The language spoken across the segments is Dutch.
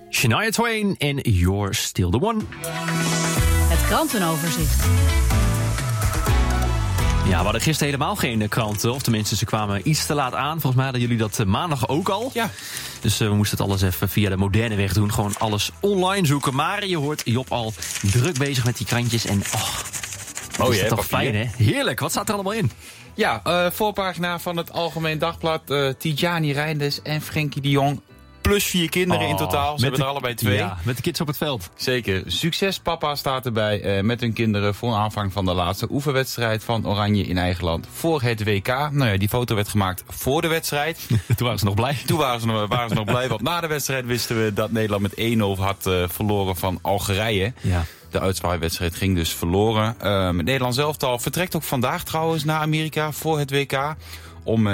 Shania Twain en You're Still the One. Het krantenoverzicht. Ja, we hadden gisteren helemaal geen kranten. Of tenminste, ze kwamen iets te laat aan. Volgens mij hadden jullie dat maandag ook al. Ja. Dus we moesten het alles even via de moderne weg doen. Gewoon alles online zoeken. Maar je hoort Job al druk bezig met die krantjes. En dat is toch fijn, hè? Heerlijk. Wat staat er allemaal in? Ja, voorpagina van het Algemeen Dagblad. Tijani Reinders en Frenkie de Jong. Plus 4 kinderen in totaal. Ze hebben er allebei 2. Ja, met de kids op het veld. Zeker. Succespapa staat erbij met hun kinderen voor aanvang van de laatste oefenwedstrijd van Oranje in eigen land voor het WK. Nou ja, die foto werd gemaakt voor de wedstrijd. Toen waren ze nog blij. Toen waren ze nog blij, want na de wedstrijd wisten we dat Nederland met 1-0 had verloren van Algerije. Ja. De uitzwaaiwedstrijd ging dus verloren. Het Nederlands elftal vertrekt ook vandaag trouwens naar Amerika voor het WK. Om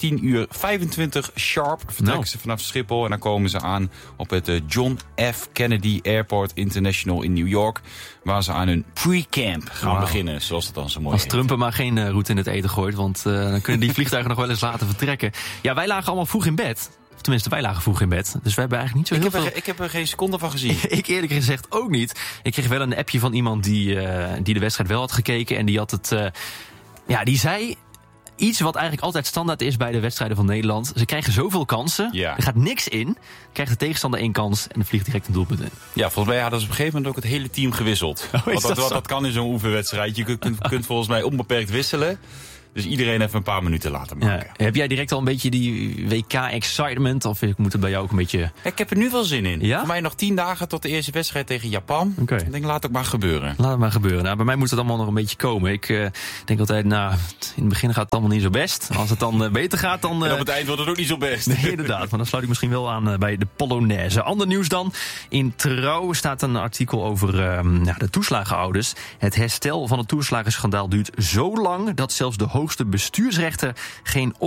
16:25 sharp vertrekken ze vanaf Schiphol. En dan komen ze aan op het John F. Kennedy Airport International in New York. Waar ze aan hun pre-camp gaan beginnen, zoals het dan zo mooi Als heet. Trump er maar geen route in het eten gooit, want dan kunnen die vliegtuigen nog wel eens laten vertrekken. Ja, wij lagen allemaal vroeg in bed. Tenminste, wij lagen vroeg in bed. Dus we hebben eigenlijk niet zo heel veel... Ik heb er geen seconde van gezien. Ik eerlijk gezegd ook niet. Ik kreeg wel een appje van iemand die de wedstrijd wel had gekeken. En die had het... die zei... Iets wat eigenlijk altijd standaard is bij de wedstrijden van Nederland. Ze krijgen zoveel kansen. Ja. Er gaat niks in. Krijgt de tegenstander 1 kans en dan vliegt direct een doelpunt in. Ja, volgens mij hadden ze op een gegeven moment ook het hele team gewisseld. Dat kan in zo'n oefenwedstrijd. Je kunt volgens mij onbeperkt wisselen. Dus iedereen even een paar minuten laten maken. Ja. Heb jij direct al een beetje die WK-excitement? Of moet het bij jou ook een beetje... Ik heb er nu wel zin in. Ja? Voor mij nog 10 dagen tot de eerste wedstrijd tegen Japan. Okay. Ik denk, laat het maar gebeuren. Laat het maar gebeuren. Nou, bij mij moet het allemaal nog een beetje komen. Ik denk altijd, in het begin gaat het allemaal niet zo best. Als het dan beter gaat, dan... En op het eind wordt het ook niet zo best. Nee, inderdaad. Maar dan sluit ik misschien wel aan bij de Polonaise. Ander nieuws dan. In Trouw staat een artikel over de toeslagenouders. Het herstel van het toeslagenschandaal duurt zo lang dat zelfs de hoogste bestuursrechter geen